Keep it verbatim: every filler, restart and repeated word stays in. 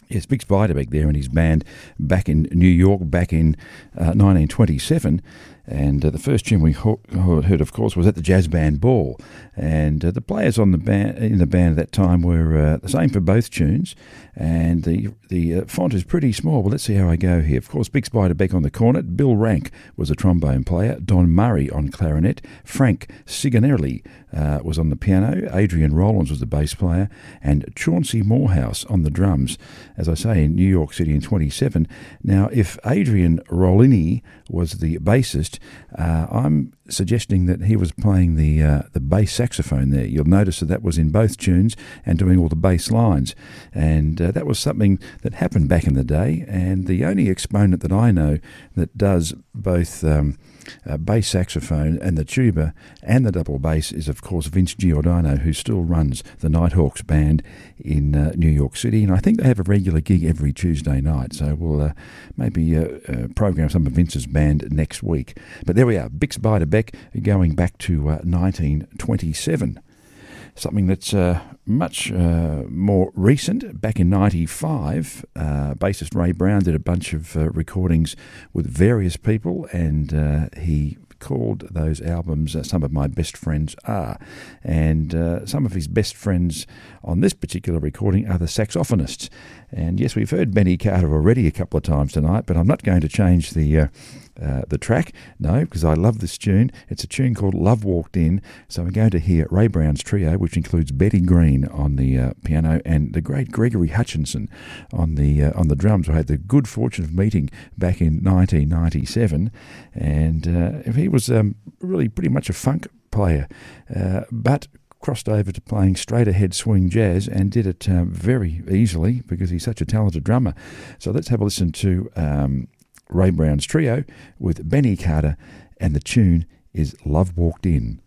Yes, Bix Beiderbecke there and his band back in New York, back in uh, nineteen twenty-seven. And uh, the first tune we ho- heard, of course, was at the Jazz Band Ball. And uh, the players on the band in the band at that time were uh, the same for both tunes. And the the uh, font is pretty small. Well, let's see how I go here. Of course, Bix Beiderbecke on the cornet. Bill Rank was a trombone player. Don Murray on clarinet. Frank Sigonelli uh, was on the piano. Adrian Rollins was the bass player. And Chauncey Morehouse on the drums. As I say, in New York City in twenty-seven. Now, if Adrian Rollini was the bassist, uh, I'm suggesting that he was playing the uh, the bass saxophone there. You'll notice that that was in both tunes and doing all the bass lines. And uh, that was something that happened back in the day. And the only exponent that I know that does both um, uh, bass saxophone and the tuba and the double bass is, of course, Vince Giordano, who still runs the Nighthawks band in uh, New York City. And I think they have a regular gig every Tuesday night. So we'll uh, maybe uh, uh, program some of Vince's band next week. But there we are, Bix Beiderbecke going back to uh, nineteen twenty-seven. Something that's uh, much uh, more recent. Back in ninety-five, uh, bassist Ray Brown did a bunch of uh, recordings with various people, and uh, he called those albums uh, Some of My Best Friends Are. And uh, some of his best friends on this particular recording are the saxophonists. And yes, we've heard Benny Carter already a couple of times tonight, but I'm not going to change the uh, uh, the track, no, because I love this tune. It's a tune called Love Walked In. So we're going to hear Ray Brown's trio, which includes Betty Green on the uh, piano and the great Gregory Hutchinson on the uh, on the drums. I had the good fortune of meeting back in nineteen ninety-seven, and uh, he was um, really pretty much a funk player, uh, but crossed over to playing straight ahead swing jazz and did it um, very easily because he's such a talented drummer. So let's have a listen to um, Ray Brown's trio with Benny Carter, and the tune is Love Walked In.